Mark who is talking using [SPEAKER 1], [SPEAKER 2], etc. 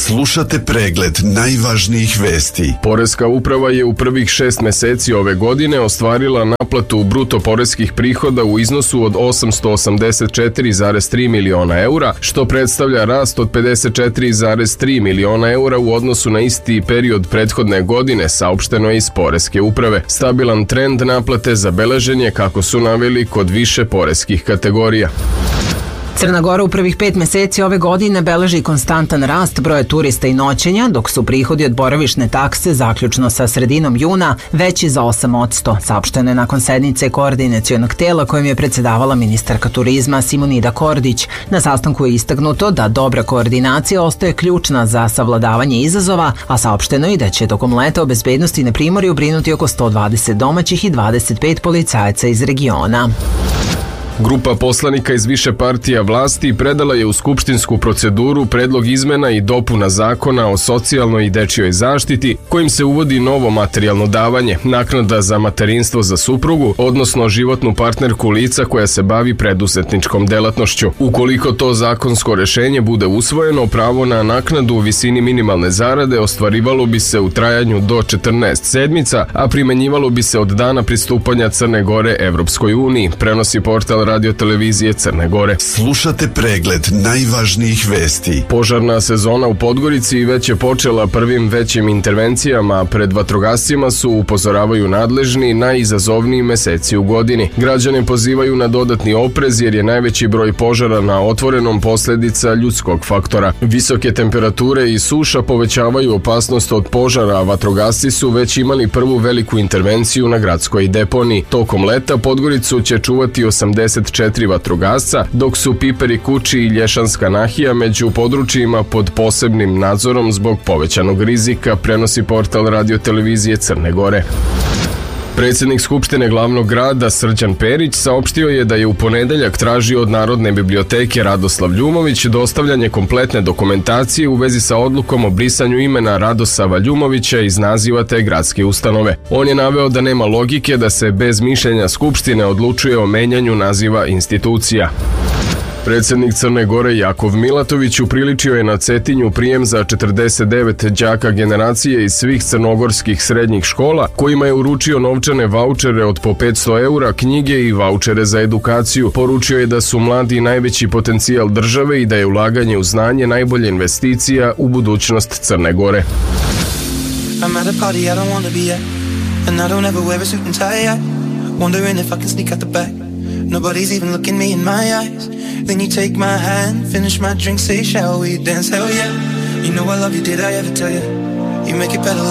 [SPEAKER 1] Slušate pregled najvažnijih vesti.
[SPEAKER 2] Poreska uprava je u prvih 6 meseci ove godine ostvarila naplatu bruto poreskih prihoda u iznosu od 884,3 miliona eura, što predstavlja rast od 54,3 miliona eura u odnosu na isti period prethodne godine, saopšteno je iz Poreske uprave. Stabilan trend naplate zabeležen je, kako su naveli, kod više poreskih kategorija.
[SPEAKER 3] Crna Gora u prvih 5 meseci ove godine beleži konstantan rast broja turista i noćenja, dok su prihodi od boravišne takse zaključno sa sredinom juna veći za 8%, saopšteno je nakon sednice koordinacionog tela kojim je predsedavala ministarka turizma Simonida Kordić. Na sastanku je istaknuto da dobra koordinacija ostaje ključna za savladavanje izazova, a saopšteno je i da će tokom leta o bezbednosti na primorju brinuti oko 120 domaćih i 25 policajaca iz regiona.
[SPEAKER 2] Grupa poslanika iz više partija vlasti predala je u skupštinsku proceduru predlog izmena i dopuna zakona o socijalnoj i dečijoj zaštiti, kojim se uvodi novo materijalno davanje, naknada za materinstvo za suprugu, odnosno životnu partnerku lica koja se bavi preduzetničkom delatnošću. Ukoliko to zakonsko rešenje bude usvojeno, pravo na naknadu u visini minimalne zarade ostvarivalo bi se u trajanju do 14 sedmica, a primenjivalo bi se od dana pristupanja Crne Gore Evropskoj uniji, prenosi portal Radio televizije Crne Gore.
[SPEAKER 1] Slušate pregled najvažnijih vesti.
[SPEAKER 2] Požarna sezona u Podgorici već je počela prvim većim intervencijama, a pred vatrogascima su, upozoravaju nadležni, najizazovniji meseci u godini. Građane pozivaju na dodatni oprez jer je najveći broj požara na otvorenom posledica ljudskog faktora. Visoke temperature i suša povećavaju opasnost od požara, a vatrogasci su već imali prvu veliku intervenciju na gradskoj deponiji. Tokom leta Podgoricu će čuvati 84 vatrogasca, dok su Piperi Kući i Lješanska Nahija među područjima pod posebnim nadzorom zbog povećanog rizika, prenosi portal Radio televizije Crne Gore. Predsjednik Skupštine glavnog grada Srđan Perić saopštio je da je u ponedeljak tražio od Narodne biblioteke Radoslav Ljumović dostavljanje kompletne dokumentacije u vezi sa odlukom o brisanju imena Radosava Ljumovića iz naziva te gradske ustanove. On je naveo da nema logike da se bez mišljenja Skupštine odlučuje o menjanju naziva institucija. Predsjednik Crne Gore Jakov Milatović upriličio je na Cetinju prijem za 49 đaka generacije iz svih crnogorskih srednjih škola, kojima je uručio novčane vaučere od po 500 eura, knjige i vaučere za edukaciju. Poručio je da su mladi najveći potencijal države i da je ulaganje u znanje najbolja investicija u budućnost Crne Gore.
[SPEAKER 4] I'm at a party I don't wanna be at, and I don't ever wear a suit and tie. Wondering if I can sneak out the back. Nobody's even looking me in my eyes. Then you take my hand, finish my drink, say shall we dance? Hell yeah. You know I love you, did I ever tell you? You make it better.